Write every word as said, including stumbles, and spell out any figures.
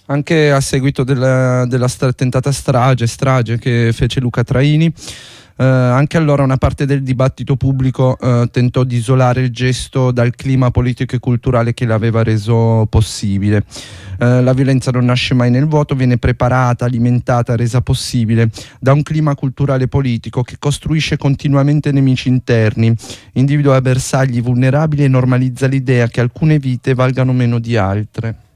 anche a seguito della, della stra- tentata strage, strage che fece Luca Traini. Eh, anche allora una parte del dibattito pubblico eh, tentò di isolare il gesto dal clima politico e culturale che l'aveva reso possibile. Eh, la violenza non nasce mai nel vuoto, viene preparata, alimentata, resa possibile da un clima culturale e politico che costruisce continuamente nemici interni, individua bersagli vulnerabili e normalizza l'idea che alcune vite valgano meno di altre.